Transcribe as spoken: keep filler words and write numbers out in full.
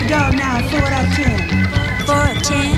dog now, four out of ten. Four out of ten?